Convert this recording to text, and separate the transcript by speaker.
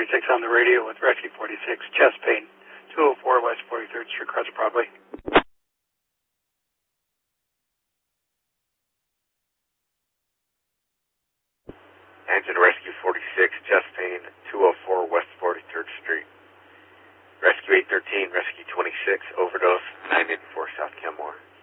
Speaker 1: 46 on the radio with Rescue 46, chest pain, 204 West 43rd Street, Crest Broadway.
Speaker 2: Engine Rescue 46, chest pain, 204 West 43rd Street. Rescue 813, Rescue 26, overdose, 984 South Kenmore.